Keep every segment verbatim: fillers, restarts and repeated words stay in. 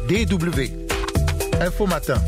D W. Info Matin.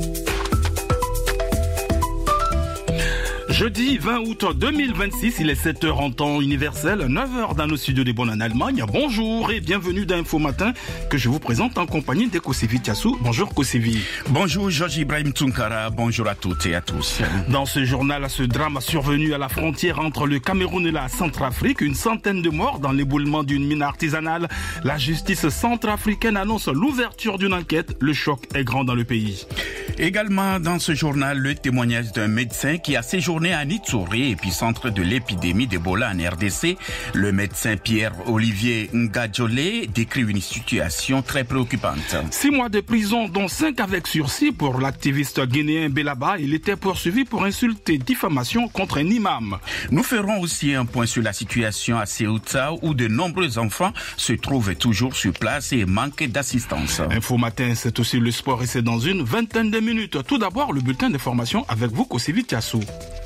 Jeudi vingt août deux mille vingt-six, il est sept heures en temps universel, neuf heures dans nos studios des Bonnes en Allemagne. Bonjour et bienvenue dans Info Matin que je vous présente en compagnie de Kosevi Tiassou. Bonjour Kosevi. Bonjour Georges Ibrahim Tunkara, bonjour à toutes et à tous. Dans ce journal, ce drame survenu à la frontière entre le Cameroun et la Centrafrique, une centaine de morts dans l'éboulement d'une mine artisanale. La justice centrafricaine annonce l'ouverture d'une enquête. Le choc est grand dans le pays. Également dans ce journal, le témoignage d'un médecin qui a séjourné à Nitsuri, épicentre de l'épidémie d'Ebola en R D C. Le médecin Pierre-Olivier Ngadjolé décrit une situation très préoccupante. Six mois de prison, dont cinq avec sursis pour l'activiste guinéen Belaba. Il était poursuivi pour insulte et diffamation contre un imam. Nous ferons aussi un point sur la situation à Ceuta où de nombreux enfants se trouvent toujours sur place et manquent d'assistance. Info Matin, c'est aussi le sport et c'est dans une vingtaine de minutes. Tout d'abord, le bulletin d'information avec vous, Kosevi Tiassou.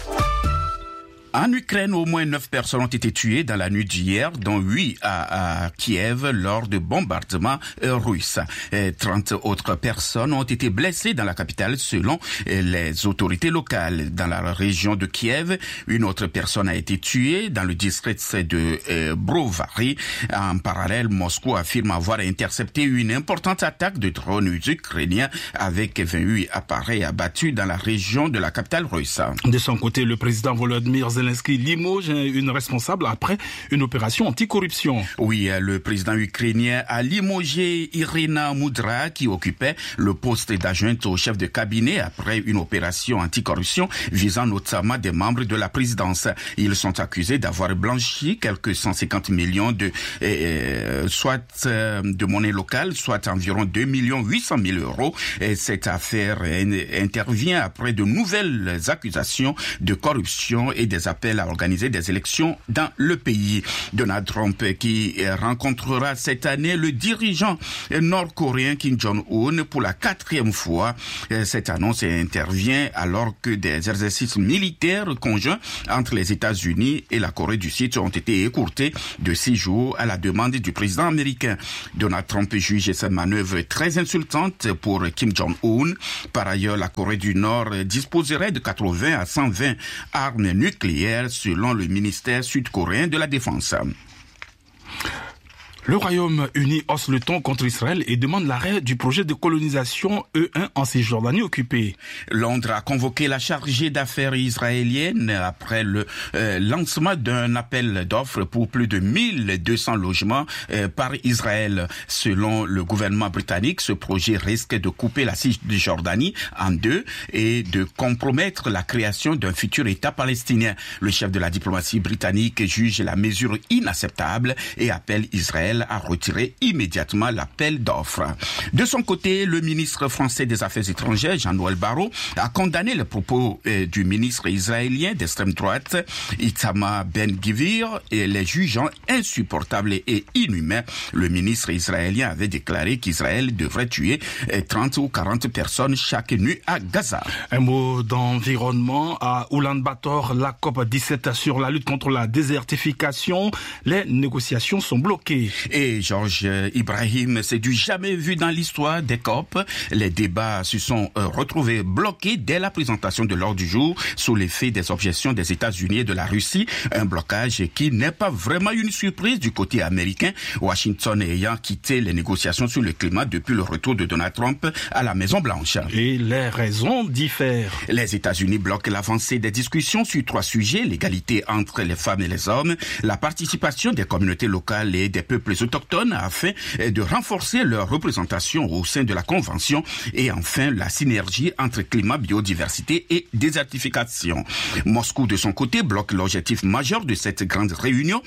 En Ukraine, au moins neuf personnes ont été tuées dans la nuit d'hier, dont huit à, à Kiev lors de bombardements russes. trente autres personnes ont été blessées dans la capitale selon les autorités locales. Dans la région de Kiev, une autre personne a été tuée dans le district de euh, Brovary. En parallèle, Moscou affirme avoir intercepté une importante attaque de drones ukrainiens avec vingt-huit appareils abattus dans la région de la capitale russe. De son côté, le président Volodymyr Zelensky limoge une responsable après une opération anticorruption. Oui, le président ukrainien a limogé Irina Moudra qui occupait le poste d'adjointe au chef de cabinet après une opération anticorruption visant notamment des membres de la présidence. Ils sont accusés d'avoir blanchi quelques cent cinquante millions de euh, soit euh, de monnaie locale, soit environ deux millions huit cent mille euros. Et cette affaire intervient après de nouvelles accusations de corruption et des appels à organiser des élections dans le pays. Donald Trump qui rencontrera cette année le dirigeant nord-coréen Kim Jong-un pour la quatrième fois. Cette annonce intervient alors que des exercices militaires conjoints entre les États-Unis et la Corée du Sud ont été écourtés de six jours à la demande du président américain. Donald Trump juge cette manœuvre très insultante pour Kim Jong-un. Par ailleurs, la Corée du Nord disposerait de quatre-vingts à cent vingt armes nucléaires selon le ministère sud-coréen de la Défense. Le Royaume-Uni hausse le ton contre Israël et demande l'arrêt du projet de colonisation E un en Cisjordanie occupée. Londres a convoqué la chargée d'affaires israélienne après le euh, lancement d'un appel d'offres pour plus de mille deux cents logements euh, par Israël. Selon le gouvernement britannique, ce projet risque de couper la Cisjordanie en deux et de compromettre la création d'un futur État palestinien. Le chef de la diplomatie britannique juge la mesure inacceptable et appelle Israël à retirer immédiatement l'appel d'offres. De son côté, le ministre français des Affaires étrangères, Jean-Noël Barrot, a condamné les propos euh, du ministre israélien d'extrême droite, Itamar Ben-Gvir, et les jugeant insupportables et inhumains. Le ministre israélien avait déclaré qu'Israël devrait tuer euh, trente ou quarante personnes chaque nuit à Gaza. Un mot d'environnement à Oulan-Bator, la COP dix-sept sur la lutte contre la désertification. Les négociations sont bloquées. Et Georges Ibrahim, c'est du jamais vu dans l'histoire des COP. Les débats se sont euh, retrouvés bloqués dès la présentation de l'ordre du jour sous l'effet des objections des États-Unis et de la Russie. Un blocage qui n'est pas vraiment une surprise du côté américain, Washington ayant quitté les négociations sur le climat depuis le retour de Donald Trump à la Maison-Blanche. Et les raisons diffèrent. Les États-Unis bloquent l'avancée des discussions sur trois sujets: l'égalité entre les femmes et les hommes, la participation des communautés locales et des peuples autochtones afin de renforcer leur représentation au sein de la Convention et enfin la synergie entre climat, biodiversité et désertification. Moscou, de son côté, bloque l'objectif majeur de cette grande réunion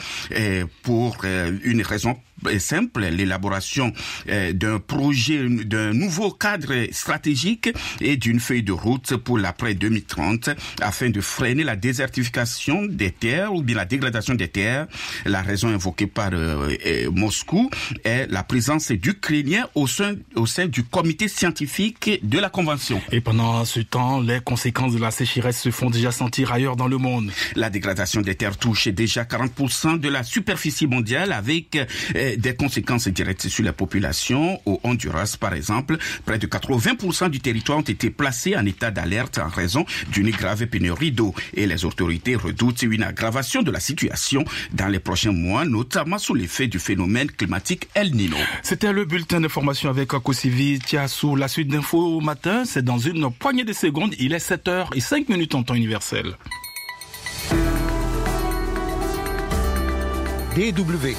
pour une raison simple, l'élaboration d'un projet, d'un nouveau cadre stratégique et d'une feuille de route pour l'après deux mille trente afin de freiner la désertification des terres ou bien la dégradation des terres. La raison invoquée par euh, Moscou est la présence d'Ukrainiens au sein, au sein du comité scientifique de la Convention. Et pendant ce temps, les conséquences de la sécheresse se font déjà sentir ailleurs dans le monde. La dégradation des terres touche déjà quarante pour cent de la superficie mondiale avec euh, des conséquences directes sur la population. Au Honduras, par exemple, près de quatre-vingts pour cent du territoire ont été placés en état d'alerte en raison d'une grave pénurie d'eau. Et les autorités redoutent une aggravation de la situation dans les prochains mois, notamment sous l'effet du phénomène climatique El Niño. C'était le bulletin d'information avec Kosivi Tiassou. La suite d'infos au matin, c'est dans une poignée de secondes. Il est sept heures cinq minutes en temps universel. D W.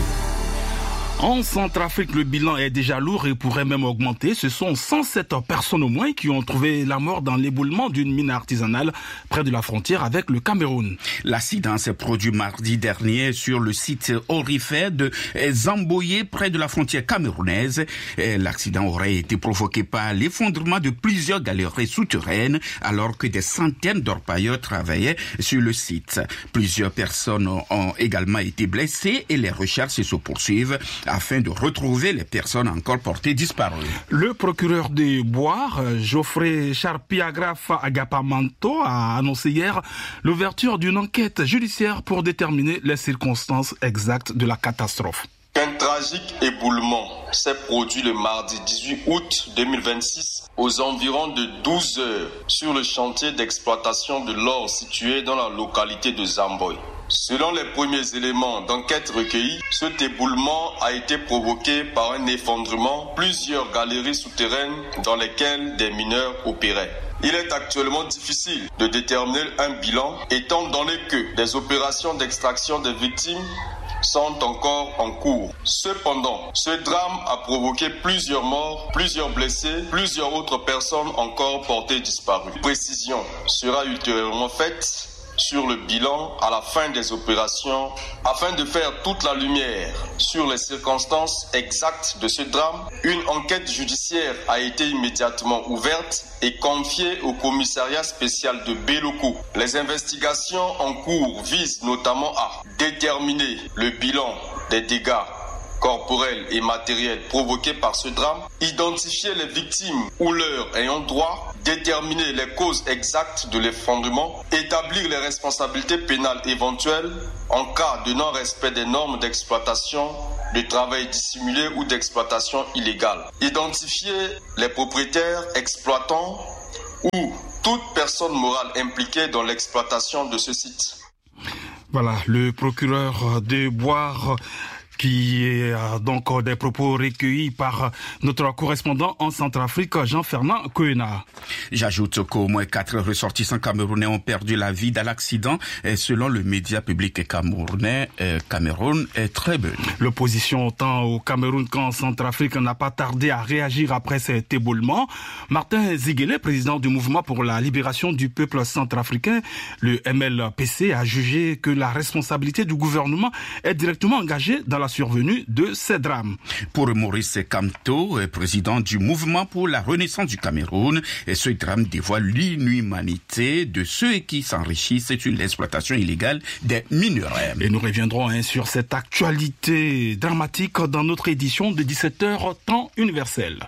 En Centrafrique, le bilan est déjà lourd et pourrait même augmenter. Ce sont cent sept personnes au moins qui ont trouvé la mort dans l'éboulement d'une mine artisanale près de la frontière avec le Cameroun. L'accident s'est produit mardi dernier sur le site aurifère de Zamboye près de la frontière camerounaise. L'accident aurait été provoqué par l'effondrement de plusieurs galeries souterraines alors que des centaines d'orpailleurs travaillaient sur le site. Plusieurs personnes ont également été blessées et les recherches se poursuivent afin de retrouver les personnes encore portées disparues. Le procureur de Boire, Geoffrey Charpiagraphe Agapamanto, a annoncé hier l'ouverture d'une enquête judiciaire pour déterminer les circonstances exactes de la catastrophe. Un tragique éboulement s'est produit le mardi dix-huit août deux mille vingt-six aux environs de douze heures sur le chantier d'exploitation de l'or situé dans la localité de Zamboye. Selon les premiers éléments d'enquête recueillis, cet éboulement a été provoqué par un effondrement, plusieurs galeries souterraines dans lesquelles des mineurs opéraient. Il est actuellement difficile de déterminer un bilan étant donné que des opérations d'extraction des victimes sont encore en cours. Cependant, ce drame a provoqué plusieurs morts, plusieurs blessés, plusieurs autres personnes encore portées disparues. Une précision sera ultérieurement faite sur le bilan à la fin des opérations afin de faire toute la lumière sur les circonstances exactes de ce drame. Une enquête judiciaire a été immédiatement ouverte et confiée au commissariat spécial de Béloko. Les investigations en cours visent notamment à déterminer le bilan des dégâts corporels et matériels provoqués par ce drame, identifier les victimes ou leurs ayants droit, déterminer les causes exactes de l'effondrement, établir les responsabilités pénales éventuelles en cas de non-respect des normes d'exploitation, de travail dissimulé ou d'exploitation illégale, identifier les propriétaires, exploitants ou toute personne morale impliquée dans l'exploitation de ce site. Voilà, le procureur de Boire qui est euh, donc euh, des propos recueillis par euh, notre correspondant en Centrafrique, Jean-Fernand Koena. J'ajoute qu'au moins quatre ressortissants camerounais ont perdu la vie dans l'accident et selon le média public camerounais, euh, Cameroun est très bonne. L'opposition tant au Cameroun qu'en Centrafrique n'a pas tardé à réagir après cet éboulement. Martin Ziguele, président du mouvement pour la libération du peuple centrafricain, le M L P C, a jugé que la responsabilité du gouvernement est directement engagée dans la survenue de ces drames. Pour Maurice Kamto, président du mouvement pour la renaissance du Cameroun, ce drame dévoile l'inhumanité de ceux qui s'enrichissent sur l'exploitation illégale des minerais. Et nous reviendrons hein, sur cette actualité dramatique dans notre édition de dix-sept heures temps universel.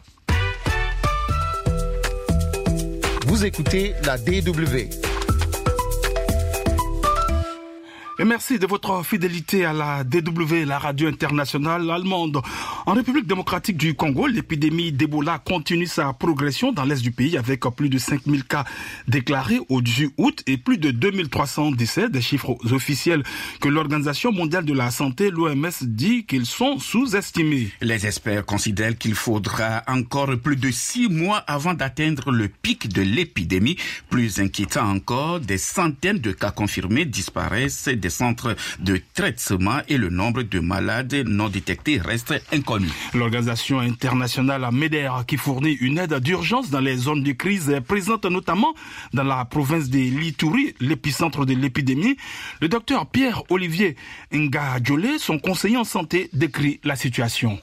Vous écoutez la D W. Et merci de votre fidélité à la D W, la radio internationale allemande. En République démocratique du Congo, l'épidémie d'Ebola continue sa progression dans l'est du pays avec plus de cinq mille cas déclarés au dix-huit août et plus de deux mille trois cents décès, des chiffres officiels que l'Organisation mondiale de la santé, l'O M S, dit qu'ils sont sous-estimés. Les experts considèrent qu'il faudra encore plus de six mois avant d'atteindre le pic de l'épidémie. Plus inquiétant encore, des centaines de cas confirmés disparaissent des centres de traitement et le nombre de malades non détectés reste inconnu. L'organisation internationale MEDER, qui fournit une aide d'urgence dans les zones de crise, est présente notamment dans la province de l'Ituri, l'épicentre de l'épidémie. Le docteur Pierre-Olivier Ngadjolé, son conseiller en santé, décrit la situation.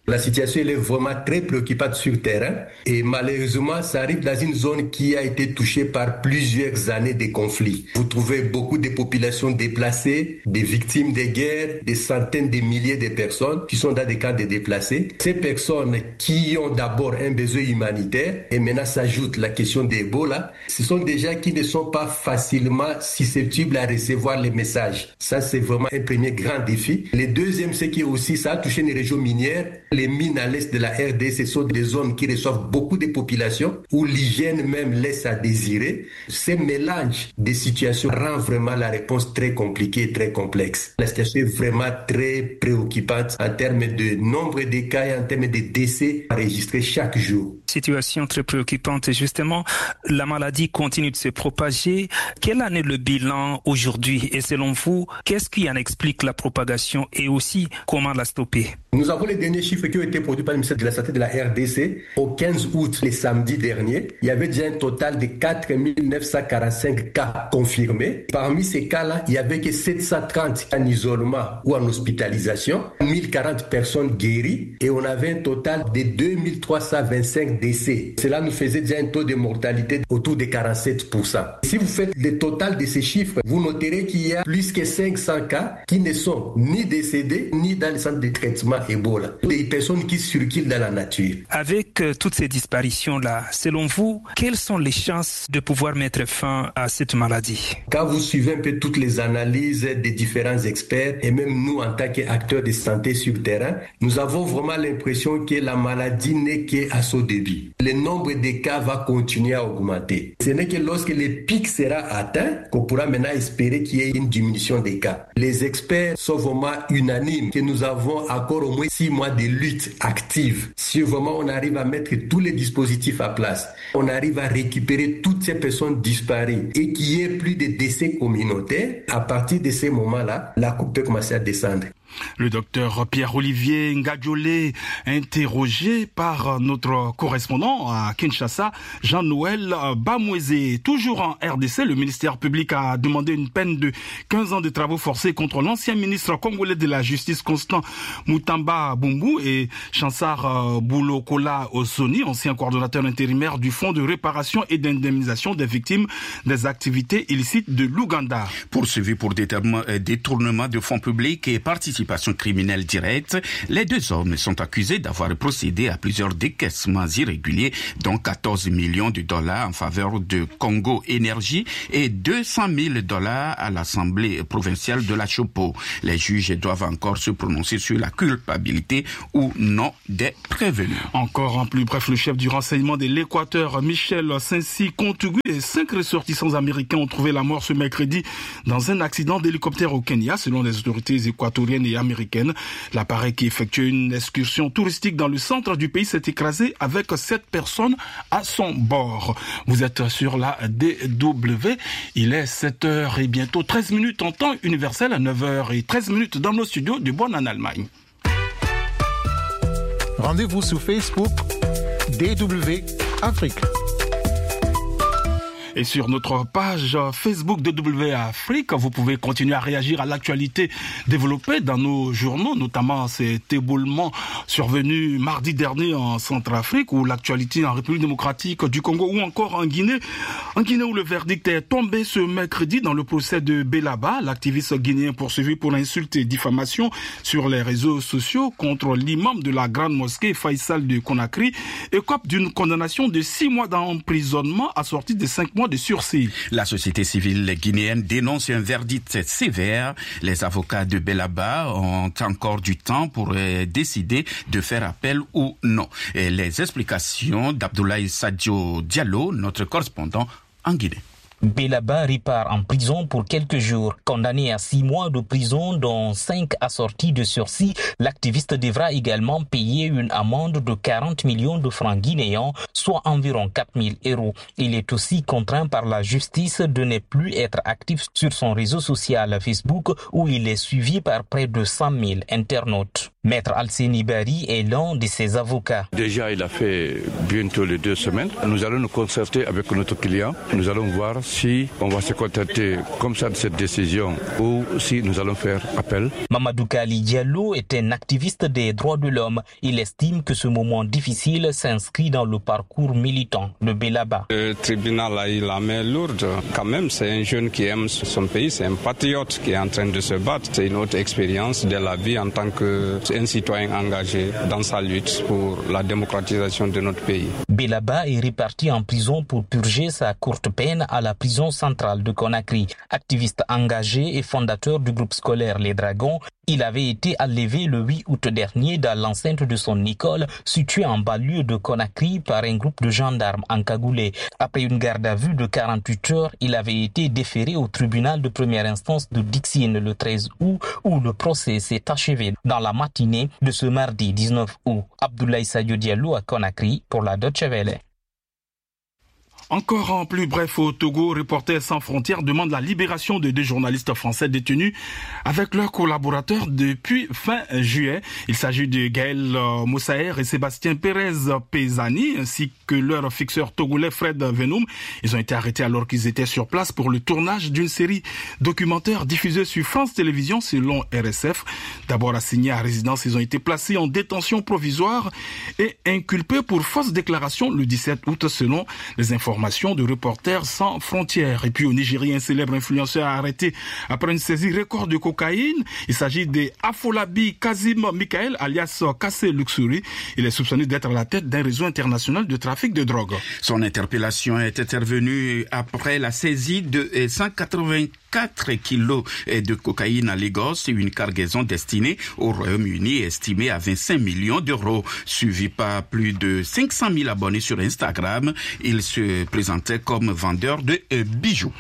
La situation elle est vraiment très préoccupante sur le terrain et malheureusement, ça arrive dans une zone qui a été touchée par plusieurs années de conflits. Vous trouvez beaucoup de populations déplacées, des victimes de guerres, des centaines de milliers de personnes qui sont dans des camps de déplacés. Ces personnes qui ont d'abord un besoin humanitaire et maintenant s'ajoute la question d'Ebola, ce sont des gens qui ne sont pas facilement susceptibles à recevoir les messages. Ça, c'est vraiment un premier grand défi. Le deuxième, c'est que aussi ça a touché une région minière. Les mines à l'est de la R D C sont des zones qui reçoivent beaucoup de populations où l'hygiène même laisse à désirer. Ce mélange de situations rend vraiment la réponse très compliquée et très complexe. La situation est vraiment très préoccupante en termes de nombre de cas et en termes de décès enregistrés chaque jour. Situation très préoccupante et justement, la maladie continue de se propager. Quel en est le bilan aujourd'hui et selon vous, qu'est-ce qui en explique la propagation et aussi comment la stopper? Nous avons les derniers chiffres qui ont été produits par le ministère de la Santé de la R D C. Au quinze août, le samedi dernier, il y avait déjà un total de quatre mille neuf cent quarante-cinq cas confirmés. Parmi ces cas-là, il n'y avait que sept cent trente en isolement ou en hospitalisation, mille quarante personnes guéries et on avait un total de deux mille trois cent vingt-cinq décès. Cela nous faisait déjà un taux de mortalité autour de quarante-sept pour cent. Si vous faites le total de ces chiffres, vous noterez qu'il y a plus que cinq cents cas qui ne sont ni décédés ni dans le centre de traitement Ebola. Des personnes qui circulent dans la nature. Avec euh, toutes ces disparitions-là, selon vous, quelles sont les chances de pouvoir mettre fin à cette maladie? Quand vous suivez un peu toutes les analyses des différents experts et même nous en tant qu'acteurs de santé sur le terrain, nous avons vraiment l'impression que la maladie n'est qu'à son début. Le nombre de cas va continuer à augmenter. Ce n'est que lorsque le pic sera atteint qu'on pourra maintenant espérer qu'il y ait une diminution des cas. Les experts sont vraiment unanimes que nous avons encore au moins six mois de lutte active. Si vraiment on arrive à mettre tous les dispositifs à place, on arrive à récupérer toutes ces personnes disparues et qu'il y ait plus de décès communautaires, à partir de ces moments-là, la coupe peut commencer à descendre. Le docteur Pierre-Olivier Ngadjolé, interrogé par notre correspondant à Kinshasa, Jean-Noël Bamouezé. Toujours en R D C, le ministère public a demandé une peine de quinze ans de travaux forcés contre l'ancien ministre congolais de la Justice, Constant Moutamba Bumbu, et Chansar Boulokola Osoni, ancien coordonnateur intérimaire du Fonds de réparation et d'indemnisation des victimes des activités illicites de l'Ouganda. Poursuivi pour détournement de fonds publics et participation criminelle directe, les deux hommes sont accusés d'avoir procédé à plusieurs décaissements irréguliers, dont quatorze millions de dollars en faveur de Congo Énergie et deux cent mille dollars à l'Assemblée provinciale de la Chopo. Les juges doivent encore se prononcer sur la culpabilité ou non des prévenus. Encore en plus bref, le chef du renseignement de l'Équateur, Michel Saincy-Kontougu, et cinq ressortissants américains ont trouvé la mort ce mercredi dans un accident d'hélicoptère au Kenya, selon les autorités équatoriennes et américaine. L'appareil qui effectuait une excursion touristique dans le centre du pays s'est écrasé avec sept personnes à son bord. Vous êtes sur la D W. Il est sept heures et bientôt treize minutes en temps universel, à neuf heures et treize minutes dans nos studios de Bonn en Allemagne. Rendez-vous sur Facebook D W Afrique. Et sur notre page Facebook D W Afrique, vous pouvez continuer à réagir à l'actualité développée dans nos journaux, notamment cet éboulement survenu mardi dernier en Centrafrique, ou l'actualité en République démocratique du Congo, ou encore en Guinée. En Guinée, où le verdict est tombé ce mercredi dans le procès de Belaba, l'activiste guinéen poursuivi pour insulte et diffamation sur les réseaux sociaux contre l'imam de la grande mosquée Faisal de Conakry, écope d'une condamnation de six mois d'emprisonnement assortie de cinq mois de sursis. La société civile guinéenne dénonce un verdict sévère. Les avocats de Belaba ont encore du temps pour euh, décider de faire appel ou non. Et les explications d'Abdoulaye Sadio Diallo, notre correspondant en Guinée. Belaba repart en prison pour quelques jours. Condamné à six mois de prison, dont cinq assortis de sursis, l'activiste devra également payer une amende de quarante millions de francs guinéens, soit environ quatre mille euros. Il est aussi contraint par la justice de ne plus être actif sur son réseau social Facebook, où il est suivi par près de cent mille internautes. Maître Alseni Bari est l'un de ses avocats. Déjà, il a fait bientôt les deux semaines. Nous allons nous concerter avec notre client. Nous allons voir si on va se contenter comme ça de cette décision ou si nous allons faire appel. Mamadou Kali Diallo est un activiste des droits de l'homme. Il estime que ce moment difficile s'inscrit dans le parcours militant de Belaba. Le tribunal a eu la main lourde. Quand même, c'est un jeune qui aime son pays, c'est un patriote qui est en train de se battre. C'est une autre expérience de la vie en tant qu'un citoyen engagé dans sa lutte pour la démocratisation de notre pays. Belaba est reparti en prison pour purger sa courte peine à la prison centrale de Conakry. Activiste engagé et fondateur du groupe scolaire Les Dragons, il avait été enlevé le huit août dernier dans l'enceinte de son école située en banlieue de Conakry par un groupe de gendarmes encagoulés. Après une garde à vue de quarante-huit heures, il avait été déféré au tribunal de première instance de Dixine le treize août où le procès s'est achevé dans la matinée de ce mardi dix-neuf août. Abdoulaye Sadio Diallo à Conakry pour la Deutsche Welle. Encore en plus bref au Togo, Reporters sans frontières demande la libération de deux journalistes français détenus avec leurs collaborateurs depuis fin juillet. Il s'agit de Gaël Moussaer et Sébastien Pérez Pesani ainsi que leur fixeur togolais Fred Venoum. Ils ont été arrêtés alors qu'ils étaient sur place pour le tournage d'une série documentaire diffusée sur France Télévisions selon R S F. D'abord assignés à résidence, ils ont été placés en détention provisoire et inculpés pour fausse déclaration le dix-sept août selon les informations de Reporters sans frontières. Et puis au Nigeria, un célèbre influenceur arrêté après une saisie record de cocaïne. Il s'agit de Afolabi Kazim Michael alias Kassé Luxury. Il est soupçonné d'être à la tête d'un réseau international de trafic de drogue. Son interpellation est intervenue après la saisie de cent quatre-vingt-quatre kilos de cocaïne à Lagos et une cargaison destinée au Royaume-Uni estimée à vingt-cinq millions d'euros. Suivi par plus de cinq cent mille abonnés sur Instagram, il se présentait comme vendeur de bijoux.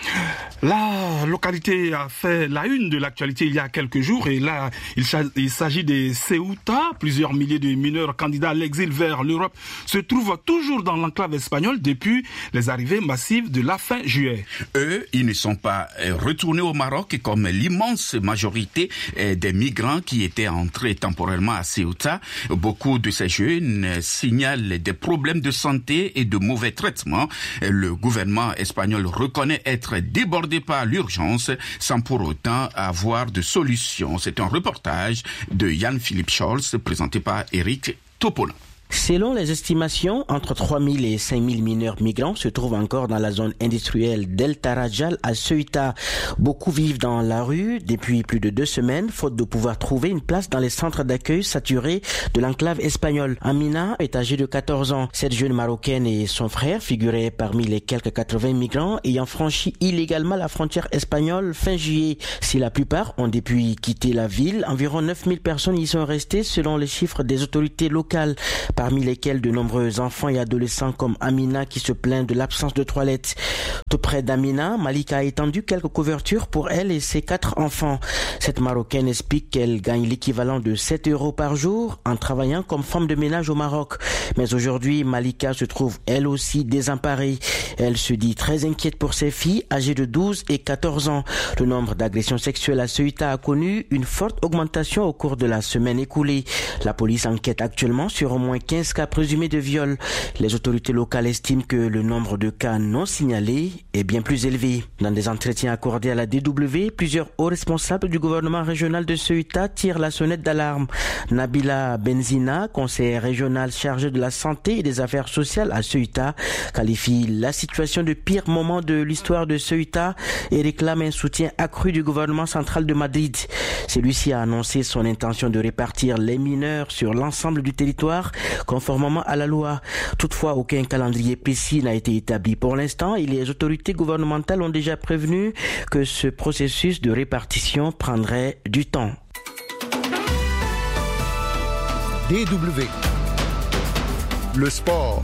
La localité a fait la une de l'actualité il y a quelques jours et là, il, il s'agit de Ceuta. Plusieurs milliers de mineurs candidats à l'exil vers l'Europe se trouvent toujours dans l'enclave espagnole depuis les arrivées massives de la fin juillet. Eux, ils ne sont pas retournés au Maroc comme l'immense majorité des migrants qui étaient entrés temporairement à Ceuta. Beaucoup de ces jeunes signalent des problèmes de santé et de mauvais traitements. Le gouvernement espagnol reconnaît être débordé par l'urgence sans pour autant avoir de solution. C'est un reportage de Yann-Philippe Scholz présenté par Eric Topolin. Selon les estimations, entre trois mille et cinq mille mineurs migrants se trouvent encore dans la zone industrielle d'El Tarajal à Ceuta. Beaucoup vivent dans la rue depuis plus de deux semaines, faute de pouvoir trouver une place dans les centres d'accueil saturés de l'enclave espagnole. Amina est âgée de quatorze ans. Cette jeune Marocaine et son frère figuraient parmi les quelques quatre-vingts migrants ayant franchi illégalement la frontière espagnole fin juillet. Si la plupart ont depuis quitté la ville, environ neuf mille personnes y sont restées selon les chiffres des autorités locales, parmi lesquels de nombreux enfants et adolescents comme Amina qui se plaint de l'absence de toilettes. Tout près d'Amina, Malika a étendu quelques couvertures pour elle et ses quatre enfants. Cette Marocaine explique qu'elle gagne l'équivalent de sept euros par jour en travaillant comme femme de ménage au Maroc. Mais aujourd'hui, Malika se trouve elle aussi désemparée. Elle se dit très inquiète pour ses filles âgées de douze et quatorze ans. Le nombre d'agressions sexuelles à Ceuta a connu une forte augmentation au cours de la semaine écoulée. La police enquête actuellement sur au moins quinze cas présumés de viol. Les autorités locales estiment que le nombre de cas non signalés est bien plus élevé. Dans des entretiens accordés à la D W, plusieurs hauts responsables du gouvernement régional de Ceuta tirent la sonnette d'alarme. Nabila Benzina, conseillère régionale chargée de la santé et des affaires sociales à Ceuta, qualifie la situation de pire moment de l'histoire de Ceuta et réclame un soutien accru du gouvernement central de Madrid. Celui-ci a annoncé son intention de répartir les mineurs sur l'ensemble du territoire conformément à la loi. Toutefois, aucun calendrier précis n'a été établi pour l'instant et les autorités gouvernementales ont déjà prévenu que ce processus de répartition prendrait du temps. D W. Le sport.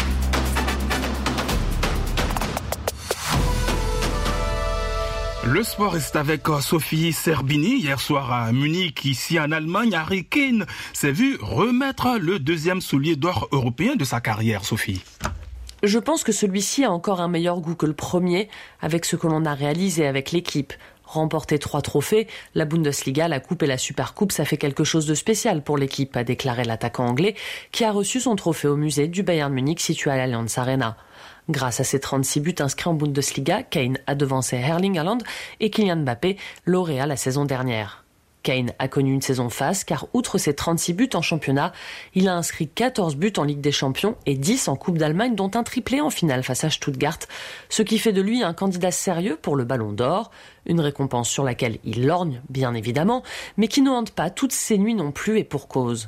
Le sport est avec Sophie Serbini. Hier soir à Munich, ici en Allemagne, Harry Kane s'est vu remettre le deuxième soulier d'or européen de sa carrière, Sophie. Je pense que celui-ci a encore un meilleur goût que le premier avec ce que l'on a réalisé avec l'équipe. Remporter trois trophées, la Bundesliga, la Coupe et la Supercoupe, ça fait quelque chose de spécial pour l'équipe, a déclaré l'attaquant anglais qui a reçu son trophée au musée du Bayern Munich situé à l'Allianz Arena. Grâce à ses trente-six buts inscrits en Bundesliga, Kane a devancé Erling Haaland et Kylian Mbappé, lauréat la saison dernière. Kane a connu une saison faste car outre ses trente-six buts en championnat, il a inscrit quatorze buts en Ligue des Champions et dix en Coupe d'Allemagne, dont un triplé en finale face à Stuttgart, ce qui fait de lui un candidat sérieux pour le Ballon d'Or, une récompense sur laquelle il lorgne, bien évidemment, mais qui ne hante pas toutes ses nuits non plus et pour cause.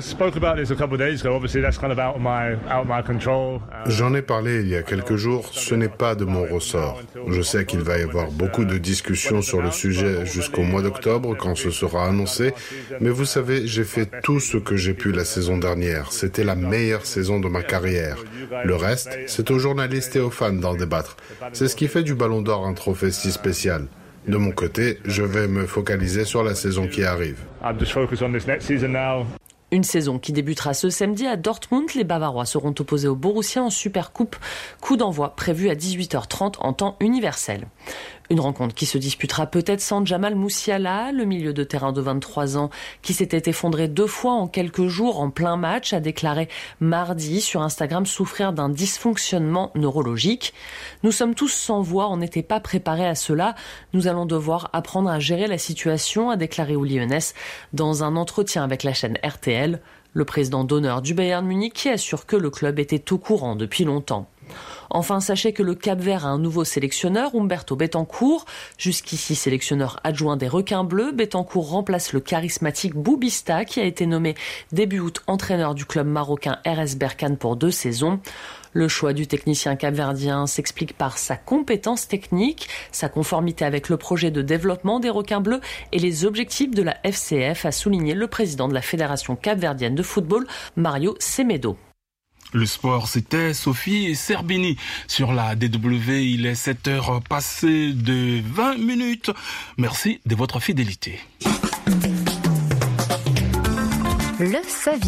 J'en ai parlé il y a quelques jours, ce n'est pas de mon ressort. Je sais qu'il va y avoir beaucoup de discussions sur le sujet jusqu'au mois d'octobre quand ce sera annoncé, mais vous savez, j'ai fait tout ce que j'ai pu la saison dernière. C'était la meilleure saison de ma carrière. Le reste, c'est aux journalistes et aux fans d'en débattre. C'est ce qui fait du Ballon d'Or un trophée si spécial. De mon côté, je vais me focaliser sur la saison qui arrive. Une saison qui débutera ce samedi à Dortmund. Les Bavarois seront opposés au Borussia en Supercoupe. Coup d'envoi prévu à dix-huit heures trente en temps universel. Une rencontre qui se disputera peut-être sans Jamal Musiala, le milieu de terrain de vingt-trois ans qui s'était effondré deux fois en quelques jours en plein match, a déclaré mardi sur Instagram souffrir d'un dysfonctionnement neurologique. Nous sommes tous sans voix, on n'était pas préparés à cela. Nous allons devoir apprendre à gérer la situation, a déclaré Uli Hoeneß dans un entretien avec la chaîne R T L. Le président d'honneur du Bayern Munich qui assure que le club était au courant depuis longtemps. Enfin, sachez que le Cap-Vert a un nouveau sélectionneur, Humberto Bentancur. Jusqu'ici sélectionneur adjoint des Requins Bleus, Bentancur remplace le charismatique Boubista qui a été nommé début août entraîneur du club marocain R S Berkane pour deux saisons. Le choix du technicien capverdien s'explique par sa compétence technique, sa conformité avec le projet de développement des Requins Bleus et les objectifs de la F C F, a souligné le président de la Fédération capverdienne de football, Mario Semedo. Le sport, c'était Sophie Serbini. Sur la D W, il est sept heures passées de vingt minutes. Merci de votre fidélité. Le saviez-vous ?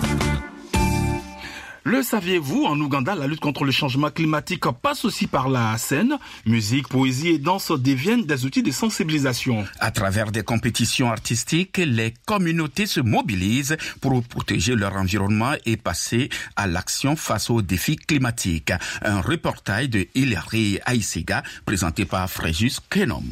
Le saviez-vous, en Ouganda, la lutte contre le changement climatique passe aussi par la scène. Musique, poésie et danse deviennent des outils de sensibilisation. À travers des compétitions artistiques, les communautés se mobilisent pour protéger leur environnement et passer à l'action face aux défis climatiques. Un reportage de Hilary Aïsega, présenté par Fréjus Kenom.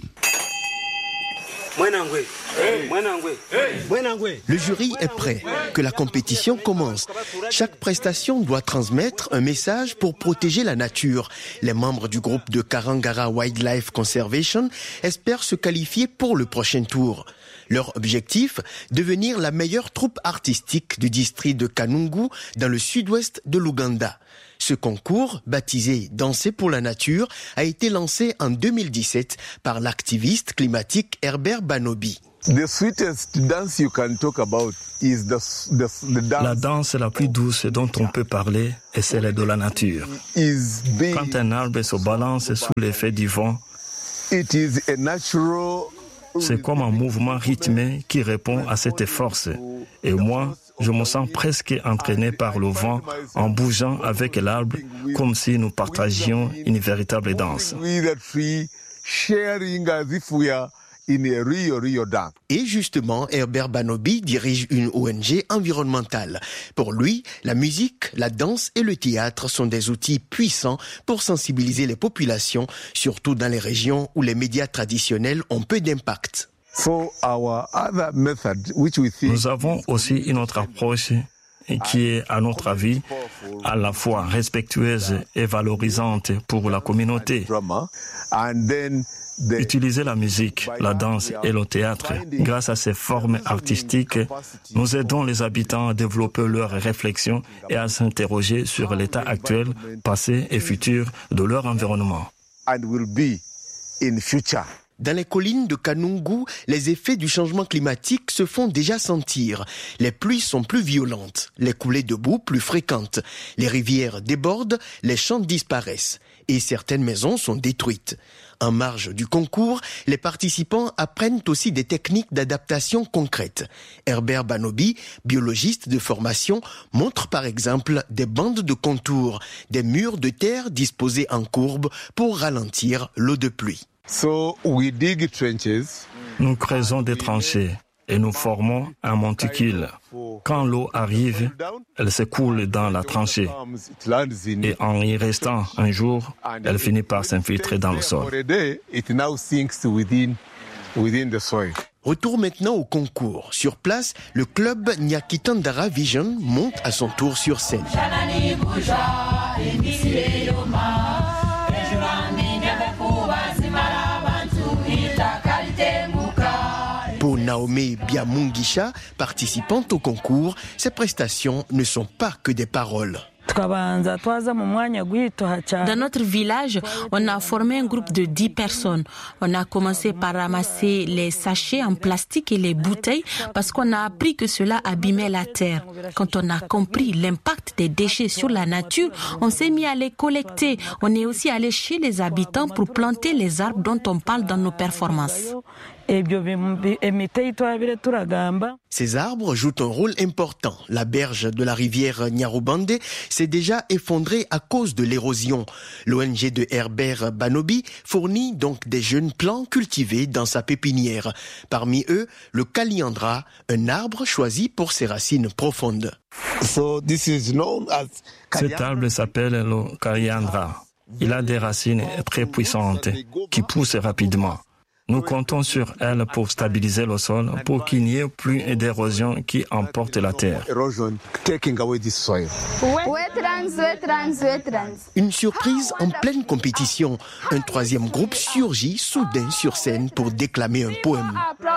Le jury est prêt, que la compétition commence. Chaque prestation doit transmettre un message pour protéger la nature. Les membres du groupe de Karangara Wildlife Conservation espèrent se qualifier pour le prochain tour. Leur objectif, devenir la meilleure troupe artistique du district de Kanungu dans le sud-ouest de l'Ouganda. Ce concours, baptisé Danser pour la nature, a été lancé en deux mille dix-sept par l'activiste climatique Herbert Banobi. The sweetest dance you can talk about is the, the, the dance. La danse la plus douce dont on peut parler est celle de la nature. Quand un arbre se balance sous l'effet du vent, it is a natural... c'est comme un mouvement rythmé qui répond à cette force. Et moi, je me sens presque entraîné par le vent en bougeant avec l'arbre comme si nous partagions une véritable danse. Et justement, Herbert Banobi dirige une O N G environnementale. Pour lui, la musique, la danse et le théâtre sont des outils puissants pour sensibiliser les populations, surtout dans les régions où les médias traditionnels ont peu d'impact. Nous avons aussi une autre approche qui est, à notre avis, à la fois respectueuse et valorisante pour la communauté. Utiliser la musique, la danse et le théâtre, grâce à ces formes artistiques, nous aidons les habitants à développer leurs réflexions et à s'interroger sur l'état actuel, passé et futur de leur environnement. Dans les collines de Kanungu, les effets du changement climatique se font déjà sentir. Les pluies sont plus violentes, les coulées de boue plus fréquentes, les rivières débordent, les champs disparaissent et certaines maisons sont détruites. En marge du concours, les participants apprennent aussi des techniques d'adaptation concrètes. Herbert Banobi, biologiste de formation, montre par exemple des bandes de contour, des murs de terre disposés en courbe pour ralentir l'eau de pluie. So we dig trenches. Nous creusons des tranchées et nous formons un monticule. Quand l'eau arrive, elle s'écoule dans la tranchée et en y restant un jour, elle finit par s'infiltrer dans le sol. Retour maintenant au concours. Sur place, le club Nyakitandara Vision monte à son tour sur scène. Pour Naomi Biamungisha, participante au concours, ces prestations ne sont pas que des paroles. Dans notre village, on a formé un groupe de dix personnes. On a commencé par ramasser les sachets en plastique et les bouteilles parce qu'on a appris que cela abîmait la terre. Quand on a compris l'impact des déchets sur la nature, on s'est mis à les collecter. On est aussi allé chez les habitants pour planter les arbres dont on parle dans nos performances. Ces arbres jouent un rôle important. La berge de la rivière Nyarubande s'est déjà effondrée à cause de l'érosion. L'O N G de Herbert Banobi fournit donc des jeunes plants cultivés dans sa pépinière. Parmi eux, le kaliandra, un arbre choisi pour ses racines profondes. So this is known as... Cet arbre s'appelle le kaliandra. Il a des racines très puissantes qui poussent rapidement. Nous comptons sur elle pour stabiliser le sol, pour qu'il n'y ait plus d'érosion qui emporte la terre. Une surprise en pleine compétition. Un troisième groupe surgit soudain sur scène pour déclamer un poème.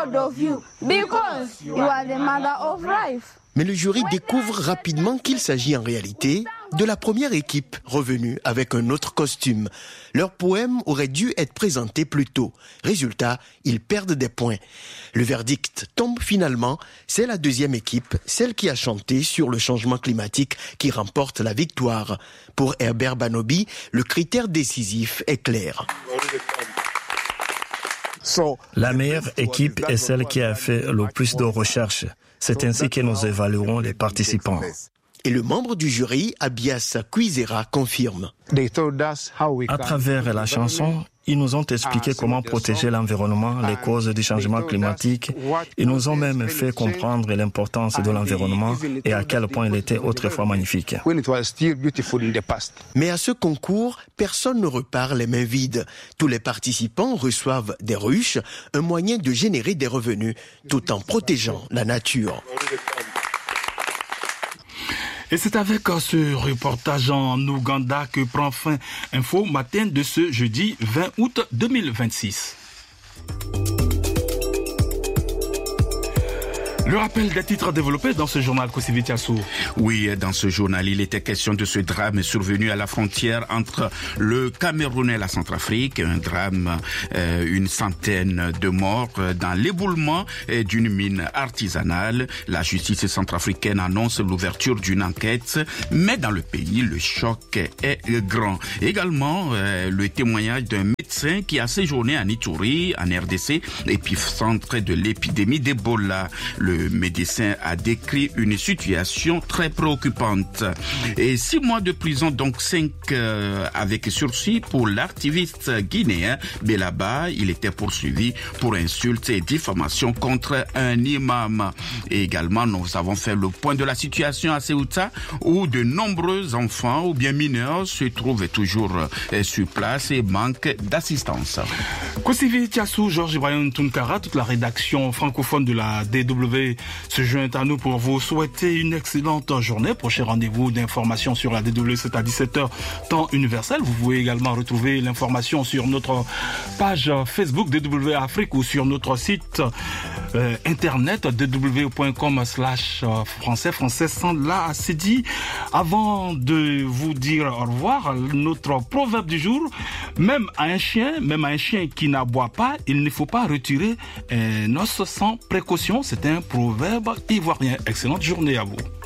Mais le jury découvre rapidement qu'il s'agit en réalité de la première équipe revenue avec un autre costume. Leur poème aurait dû être présenté plus tôt. Résultat, ils perdent des points. Le verdict tombe finalement. C'est la deuxième équipe, celle qui a chanté sur le changement climatique, qui remporte la victoire. Pour Herbert Banobi, le critère décisif est clair. La meilleure équipe est celle qui a fait le plus de recherches. C'est ainsi que nous évaluerons les participants. Et le membre du jury, Abias Kwizera, confirme. À travers la chanson, ils nous ont expliqué comment protéger l'environnement, les causes du changement climatique. Ils nous ont même fait comprendre l'importance de l'environnement et à quel point il était autrefois magnifique. Mais à ce concours, personne ne repart les mains vides. Tous les participants reçoivent des ruches, un moyen de générer des revenus, tout en protégeant la nature. Et c'est avec ce reportage en Ouganda que prend fin Info Matin de ce jeudi vingt août deux mille vingt-six. Le rappel des titres développés dans ce journal, Kosivi Tiassou. Oui, dans ce journal, il était question de ce drame survenu à la frontière entre le Cameroun et la Centrafrique. Un drame, euh, une centaine de morts dans l'éboulement d'une mine artisanale. La justice centrafricaine annonce l'ouverture d'une enquête, mais dans le pays, le choc est grand. Également, euh, le témoignage d'un médecin qui a séjourné en Ituri, en R D C, épicentre de l'épidémie d'Ebola. Le médecin a décrit une situation très préoccupante. Et six mois de prison, donc cinq euh, avec sursis pour l'activiste guinéen Belaba. Il était poursuivi pour insultes et diffamation contre un imam. Et également, nous avons fait le point de la situation à Ceuta, où de nombreux enfants ou bien mineurs se trouvent toujours euh, sur place et manquent d'assistance. Kosivi Tiassou, Georges Ibrahim Tunkara, toute la rédaction francophone de la D W se joint à nous pour vous souhaiter une excellente journée. Prochain rendez-vous d'information sur la D W, c'est à dix-sept heures, temps universel. Vous pouvez également retrouver l'information sur notre page Facebook D W Afrique ou sur notre site euh, internet d w point com slash français, français sans la c'est dit. Avant de vous dire au revoir, notre proverbe du jour, même à un chien, même à un chien qui n'aboie pas, il ne faut pas retirer un os sans précaution. C'est un proverbe ivoirien. Excellente journée à vous.